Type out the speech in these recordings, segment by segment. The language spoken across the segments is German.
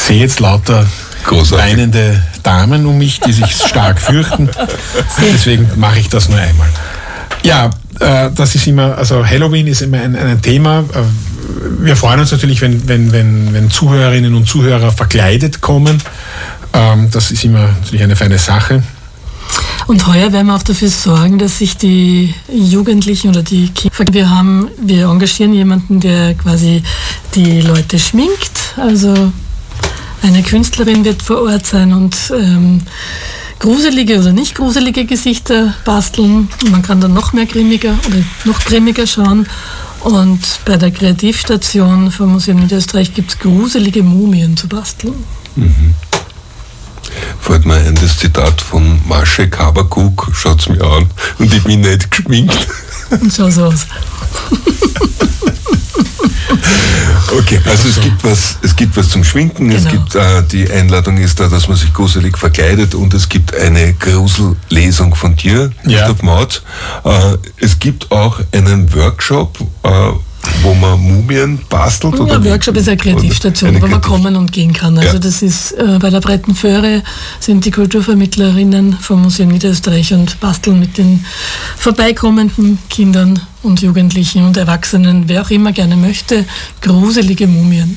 sehe jetzt lauter weinende Damen um mich, die sich stark fürchten. Deswegen mache ich das nur einmal. Ja, das ist immer, also Halloween ist immer ein Thema. Wir freuen uns natürlich, wenn Zuhörerinnen und Zuhörer verkleidet kommen. Das ist immer natürlich eine feine Sache. Und heuer werden wir auch dafür sorgen, dass sich die Jugendlichen oder die Kinder, wir engagieren jemanden, der quasi die Leute schminkt. Also eine Künstlerin wird vor Ort sein und gruselige oder nicht gruselige Gesichter basteln. Man kann dann noch grimmiger schauen. Und bei der Kreativstation vom Museum Niederösterreich gibt es gruselige Mumien zu basteln. Mhm. Fällt mir ein, das Zitat von Masche Kabakuk, schaut's mir an und ich bin nicht geschminkt. Und schau so aus. Okay, also es gibt was zum Schminken, genau. Es gibt die Einladung ist da, dass man sich gruselig verkleidet und es gibt eine Grusellesung von dir, Christoph Mautz. Es gibt auch einen Workshop, wo man Mumien bastelt? Ja, oder Workshop ist eine Kreativstation, wo man kommen und gehen kann. Also das ist bei der Breiten Föhre sind die Kulturvermittlerinnen vom Museum Niederösterreich und basteln mit den vorbeikommenden Kindern und Jugendlichen und Erwachsenen, wer auch immer gerne möchte, gruselige Mumien.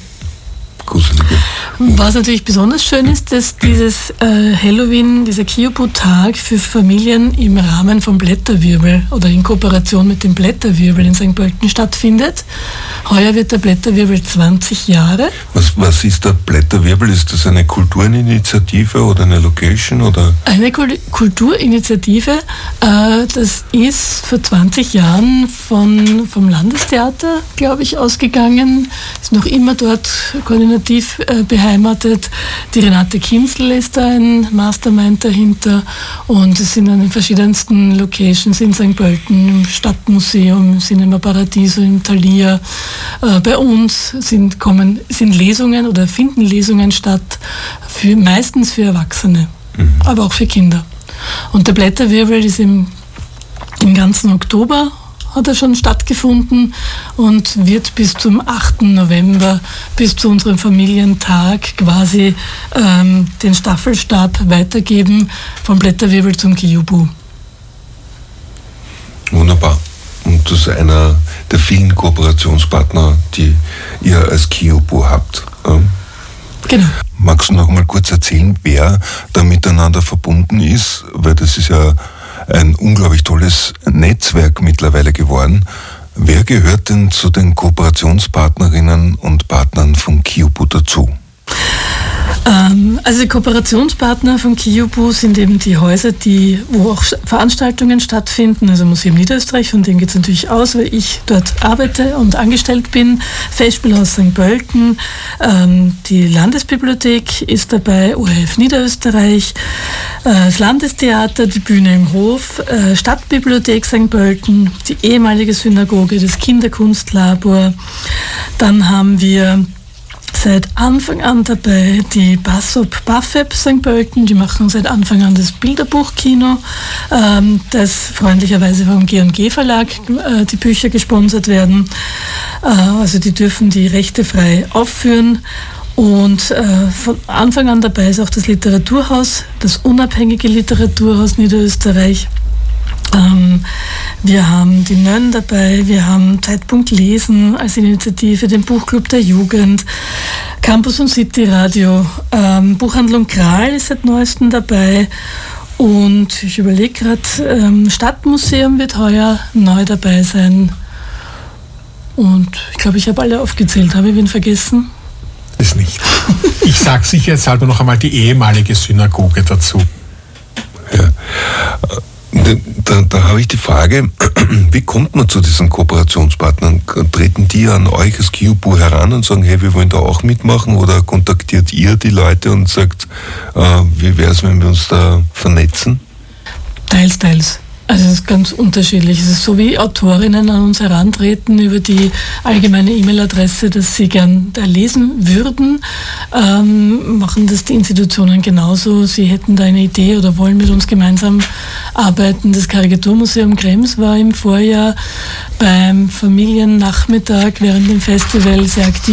Was natürlich besonders schön ist, dass dieses Halloween, dieser Kiubu-Tag für Familien im Rahmen vom Blätterwirbel oder in Kooperation mit dem Blätterwirbel in St. Pölten stattfindet. Heuer wird der Blätterwirbel 20 Jahre. Was ist der Blätterwirbel? Ist das eine Kulturinitiative oder eine Location? Oder? Eine Kulturinitiative, das ist vor 20 Jahren vom Landestheater, glaube ich, ausgegangen. Ist noch immer dort koordinativ beheimatet. Die Renate Kinzel ist da ein Mastermind dahinter und es sind an den verschiedensten Locations in St. Pölten, im Stadtmuseum, Cinema Paradiso, im Thalia. Bei uns sind Lesungen oder finden Lesungen statt, meistens für Erwachsene, aber auch für Kinder. Und der Blätterwirbel ist im ganzen Oktober hat er schon stattgefunden und wird bis zum 8. November, bis zu unserem Familientag quasi den Staffelstab weitergeben vom Blätterwirbel zum Kiubu. Wunderbar. Und das ist einer der vielen Kooperationspartner, die ihr als Kiubu habt. Genau. Magst du noch mal kurz erzählen, wer da miteinander verbunden ist? Weil das ist ja ein unglaublich tolles Netzwerk mittlerweile geworden. Wer gehört denn zu Kooperationspartnerinnen und Partnern von Kiubu dazu? Also die Kooperationspartner von Kiubu sind eben die Häuser, wo auch Veranstaltungen stattfinden, also Museum Niederösterreich, von dem geht es natürlich aus, weil ich dort arbeite und angestellt bin, Festspielhaus St. Pölten, die Landesbibliothek ist dabei, ORF Niederösterreich, das Landestheater, die Bühne im Hof, Stadtbibliothek St. Pölten, die ehemalige Synagoge, das Kinderkunstlabor, dann haben wir seit Anfang an dabei die BAFEB St. Pölten, die machen seit Anfang an das Bilderbuchkino, das freundlicherweise vom G&G Verlag die Bücher gesponsert werden. Also die dürfen die Rechte frei aufführen. Und von Anfang an dabei ist auch das Literaturhaus, das unabhängige Literaturhaus Niederösterreich. Wir haben die Nönn dabei, wir haben Zeitpunkt Lesen als Initiative, den Buchclub der Jugend, Campus und City Radio, Buchhandlung Kral ist seit neuestem dabei und ich überlege gerade, Stadtmuseum wird heuer neu dabei sein und ich glaube, ich habe alle aufgezählt. Habe ich wen vergessen? Ist nicht. Ich sage sicherheitshalber noch einmal die ehemalige Synagoge dazu. Ja. Da habe ich die Frage, wie kommt man zu diesen Kooperationspartnern? Treten die an euch als Kiubu heran und sagen, hey, wir wollen da auch mitmachen? Oder kontaktiert ihr die Leute und sagt, wie wäre es, wenn wir uns da vernetzen? Teils, teils. Also es ist ganz unterschiedlich. Es ist so, wie Autorinnen an uns herantreten über die allgemeine E-Mail-Adresse, dass sie gern da lesen würden, machen das die Institutionen genauso. Sie hätten da eine Idee oder wollen mit uns gemeinsam arbeiten. Das Karikaturmuseum Krems war im Vorjahr beim Familiennachmittag während dem Festival sehr aktiv.